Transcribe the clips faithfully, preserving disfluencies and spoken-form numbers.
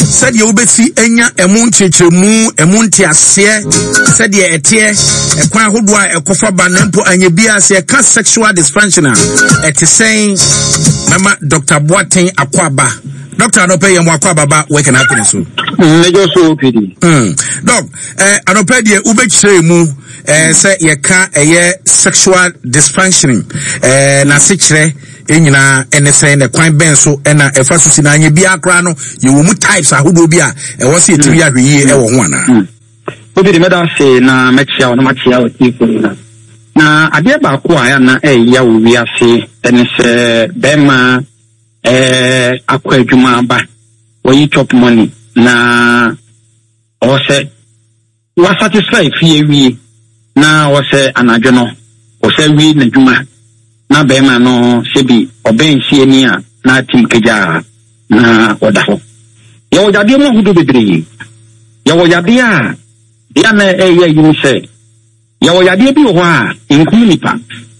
said you besi enya emunche chemu emunti ase said ye etie ekwan hodo a ekofa banempo anye bia se ka sexual dysfunction et saying mama Doctor Boateng Akwaba. Doctor Anope yemu Akwaba ba we can happen so. Mejo so pidi. Mm. Doc, eh Anope de ubechire mu eh say ye ka eye sexual dysfunction eh na sekire enyina ene say ne kwan ben so na efa so sina anye bia kra no ye wo mu types ahodo bia e wo se etiri ahwe e wo ho ana. Obi de meda se na mechia no machia o tifu na. Na ade ba ko aya na e ya wo wi ase ene se bema eh akwa adwuma ba wo yi chop money na o se wa satisfy fie wi na o se anadwo no o se wi na dwuma na bema no sebi oben sie ni a na tim keja na oda ho ye wo jade mo hudu bebre ye wo jade a ya na e ye yin se ye wo jade bi wo a nkum nipa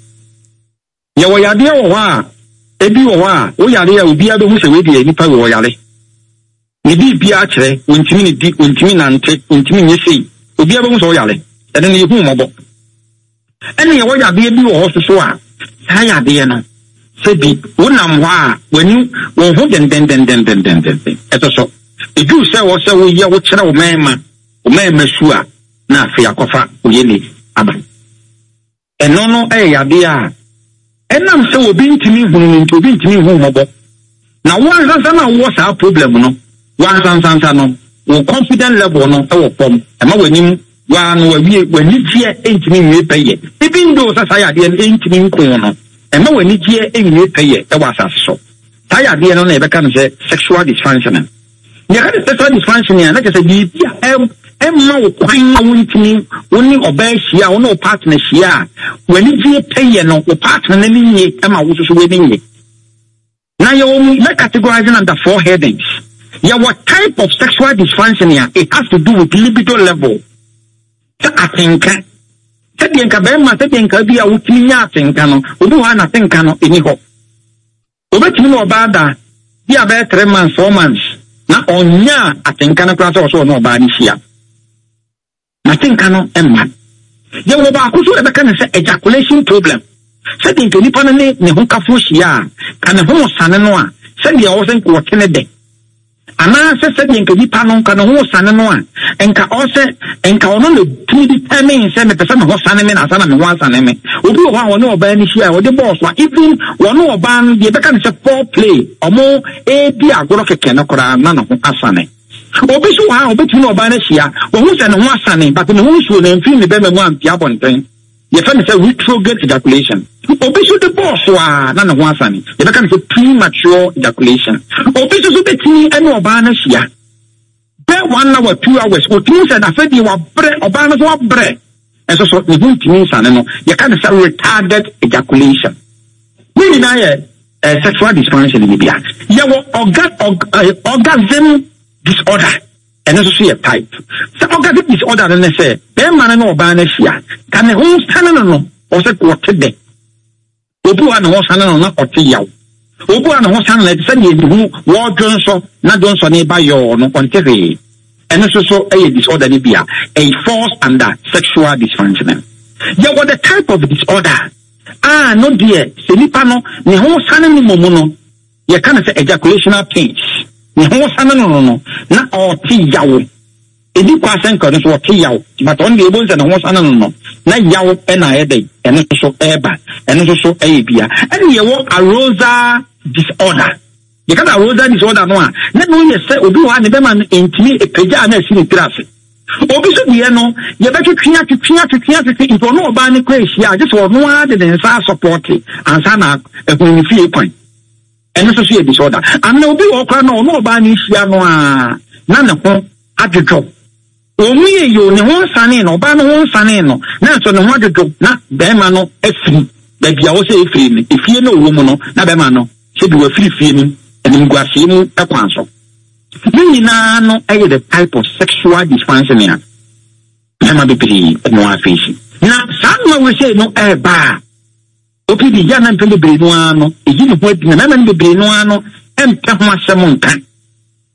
ye wo jade wo a ebi wo a wo yare a obi a be hu se we de nipa wo yare ni bi bia kire wontimi ni di wontimi nante wontimi nyesi obi a be hu so yare ene ne hu mobo ene ye wo jade bi wo so so a ha yade no sebi wonam ho a wani wo hu den den den den den den den eto so edu se wo se wo ye wo kire wo mema wo mema su a na afi akofa wo ye ni aba eno no e yade a enam se obi ntimi hunu nti obi ntimi hu hobo na wan sansa na wo sa problem no wan sansa no wo confident level no e wo pom e ma wanim wa no wa wie wani tie entimi nwe peye even though sa sa yade entimi nkon no e ma wani tie enwe peye e wa sa so ta yade no na e be ka no se sexual dysfunction ne ka sexual dysfunction ya na ke se bi bia em emma wo kwan na wontimi woni oba hia wo no partner hia wani die peye no wo partner na ninye ema wo so we ninye na yo me categorizing under four headings. Yeah, what type of sexual dysfunction here? It has to do with libido level. So I think say the nka be ma say the nka bi a wutimi nya atenka no obi wa na atenka no eni ho obetimi no oba da bi a be three months four months na onya atenka na kura so so no oba ni hia na atenka no emma ye wo ba ko so e be kan say ejaculation problem say the nka nipa ne ne ho kafo hia kan ho sane no a say the o sen ko kene de ana se se nka nipa no kan ho sane no a enka o se enka ono le tumi determine se me pesa me ho sane me na sana me ho sane me obi ho a ono oba ni hia o de boss wa even ono oba no de be kan se four play omo e bi agoro keke no kora na no ho asane obi so ha obi tumi oba na hia wo ho se ne ho asane but ne ho so na mfi ne be me mo ampia bonten ye fa me say retrograde ejaculation obi so the boss wa na no ho asane ye be kan se premature ejaculation obi so so betini ene oba na hia be one hour two hours o tumi say na fa di wa bre oba na so wa bre and so so ne ho tumi sane no ye kan say retarded ejaculation we na ye uh, sexual dysfunction ni bia ye wo organ uh, orgasm disorder and also see a type so orgasm disorder na say be man na oba na hia kan ne ho sane no no o se ko tede obu a na ho sane no na ote yaw obu a na ho sane na se ne hu wo dwonso na dwonso ne ba yo no ontere and also so a disorder ni bia a falls under sexual dysfunction. Yeah, what the type of disorder ah no dear se nipa no ne ho sane ni momu no ye kan say ejaculational pains ne ho sane no no no na ote yaw edi kwa sen ko so ote yaw but on the able say ne ho sane no no na yaw e na e dey eno so eba eno so e bia and ye wo arousal disorder. You can arousal disorder no a na no ye say obi wa ne be man intimi epeja na asi ni trase obi so bi no ye be twetwia twetwia twetwia twetwia into no oba ne kwa hia just for no ade den sa support ansa na ehun fie kwan eno so so disorder and na obi wo kwa no no oba ne hia no a na ne ho adwodwo omu ye yo ne ho sane no oba no ho sane no na so ne ho adwodwo na be ma no afiri ba bia wo se afiri ne efie no wo mu no na be ma no se bi wa firi fie ni eni gwase mu ekwan so ni na no aye the type of sexual dysfunction ya na be pili no afisi na sanwa we say no e ba opi di ya na mpele be no ano eji ni ho adi na na be be no ano empe ho asem nka